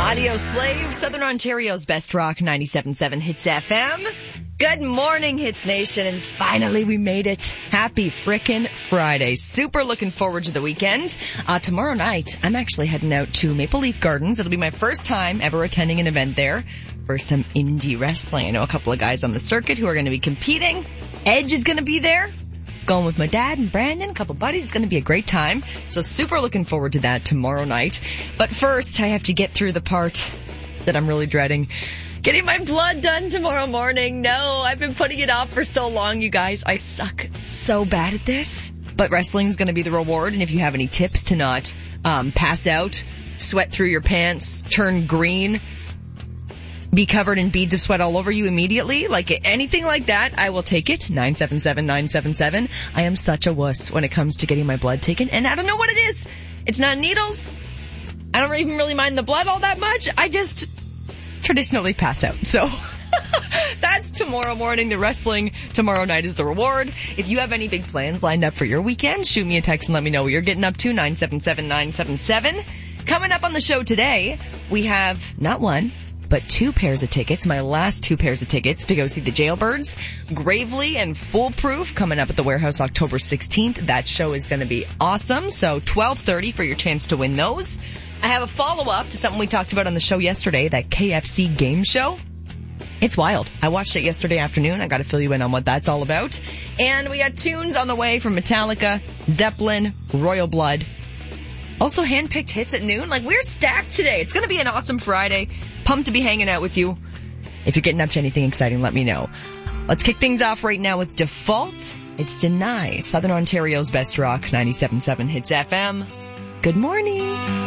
Audio Slave, Southern Ontario's best rock, 97.7 Hits FM. Good morning, Hits Nation, and finally we made it. Happy frickin' Friday. Super looking forward to the weekend. Tomorrow night, I'm actually heading out to Maple Leaf Gardens. It'll be my first time ever attending an event there for some indie wrestling. I know a couple of guys on the circuit who are going to be competing. Edge is going to be there. Going with my dad and Brandon, a couple buddies. It's going to be a great time. So super looking forward to that tomorrow night. But first, I have to get through the part that I'm really dreading. Getting my blood done tomorrow morning. No, I've been putting it off for so long, you guys. I suck so bad at this. But wrestling's going to be the reward. And if you have any tips to not pass out, sweat through your pants, turn green, be covered in beads of sweat all over you immediately, like anything like that, I will take it. 977-977. I am such a wuss when it comes to getting my blood taken, and I don't know what it is. It's not needles. I don't even really mind the blood all that much. I just traditionally pass out. So that's tomorrow morning. The wrestling tomorrow night is the reward. If you have any big plans lined up for your weekend, shoot me a text and let me know what you're getting up to. 977-977. Coming up on the show today, we have not one, but 2 pairs of tickets, my last 2 pairs of tickets to go see the Jailbirds, Gravely and Foolproof, coming up at the Warehouse October 16th. That show is going to be awesome. So 12:30 for your chance to win those. I have a follow-up to something we talked about on the show yesterday, that KFC game show. It's wild. I watched it yesterday afternoon. I got to fill you in on what that's all about. And we got tunes on the way from Metallica, Zeppelin, Royal Blood. Also handpicked hits at noon. Like, we're stacked today. It's going to be an awesome Friday. Pumped to be hanging out with you. If you're getting up to anything exciting, let me know. Let's kick things off right now with Default. It's Deny, Southern Ontario's best rock, 97.7 Hits FM. Good morning.